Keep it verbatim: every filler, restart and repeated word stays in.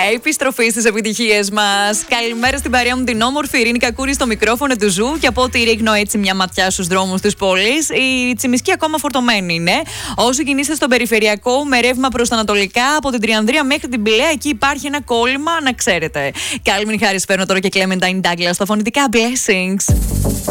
Επιστροφή στις επιτυχίες μας. Καλημέρα στην παρέα μου την όμορφη Ειρήνη Κακούρη στο μικρόφωνο του Ζου. Και από ό,τι ρίχνω έτσι μια ματιά στους δρόμους της πόλης, η Τσιμισκή ακόμα φορτωμένη είναι. Όσο κινείστε στον περιφερειακό με ρεύμα προς τα ανατολικά, από την Τριανδρία μέχρι την Πηλαία, εκεί υπάρχει ένα κόλλημα, να ξέρετε. Κάλμιν Χάρις, παίρνω τώρα και Clementine Douglas στα φωνητικά Blessings.